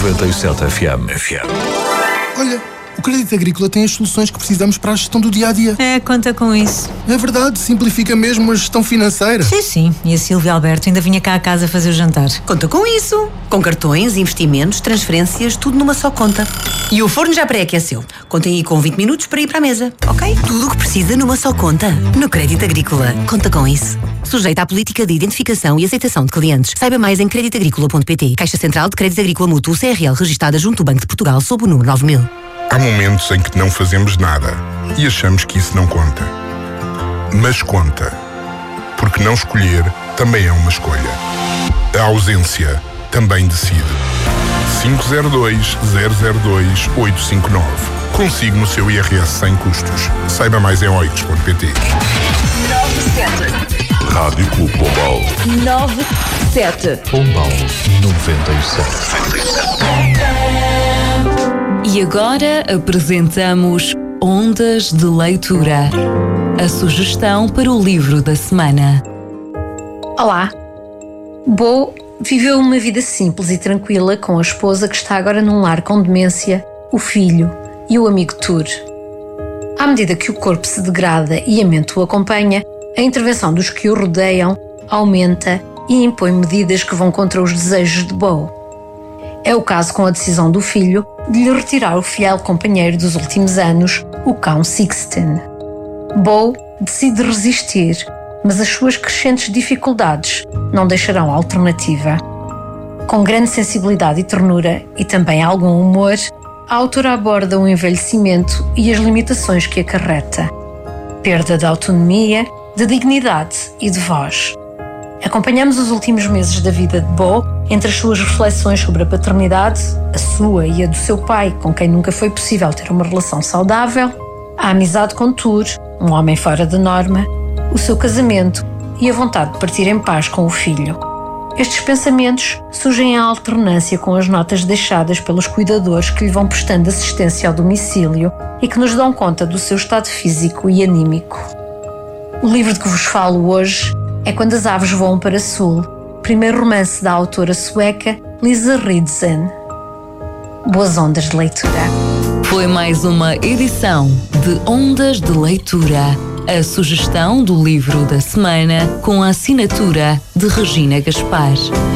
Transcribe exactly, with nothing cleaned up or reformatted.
noventa e sete F M. F M. Olha, o Crédito Agrícola tem as soluções que precisamos para a gestão do dia-a-dia. É, conta com isso. É verdade, simplifica mesmo a gestão financeira. Sim, sim. E a Silvia Alberto ainda vinha cá a casa fazer o jantar. Conta com isso. Com cartões, investimentos, transferências, tudo numa só conta. E o forno já pré-aqueceu. Contem aí com vinte minutos para ir para a mesa, ok? Tudo o que precisa numa só conta. No Crédito Agrícola. Conta com isso. Sujeita à política de identificação e aceitação de clientes. Saiba mais em crédito agrícola ponto pt. Caixa Central de Crédito Agrícola Mútuo C R L registada junto ao Banco de Portugal sob o número nove mil. Há momentos em que não fazemos nada e achamos que isso não conta. Mas conta. Porque não escolher também é uma escolha. A ausência também decide. cinco zero dois, zero zero dois, oito cinco nove. Consigo no seu I R S sem custos. Saiba mais em oix ponto pt. Rádio Clube Pombal. nove sete. Pombal noventa e sete. E agora apresentamos Ondas de Leitura, a sugestão para o livro da semana. Olá. Bo viveu uma vida simples e tranquila com a esposa que está agora num lar com demência, o filho e o amigo Tur. À medida que o corpo se degrada e a mente o acompanha, a intervenção dos que o rodeiam aumenta e impõe medidas que vão contra os desejos de Bo. É o caso com a decisão do filho de lhe retirar o fiel companheiro dos últimos anos, o cão Sixten. Bo decide resistir, mas as suas crescentes dificuldades não deixarão alternativa. Com grande sensibilidade e ternura, e também algum humor, a autora aborda o envelhecimento e as limitações que acarreta. Perda de autonomia, de dignidade e de voz. Acompanhamos os últimos meses da vida de Bo entre as suas reflexões sobre a paternidade, a sua e a do seu pai, com quem nunca foi possível ter uma relação saudável, a amizade com Tur, um homem fora da norma, o seu casamento e a vontade de partir em paz com o filho. Estes pensamentos surgem à alternância com as notas deixadas pelos cuidadores que lhe vão prestando assistência ao domicílio e que nos dão conta do seu estado físico e anímico. O livro de que vos falo hoje é Quando as Aves Voam para Sul, primeiro romance da autora sueca Lisa Ridsen. Boas ondas de leitura. Foi mais uma edição de Ondas de Leitura, a sugestão do livro da semana com a assinatura de Regina Gaspar.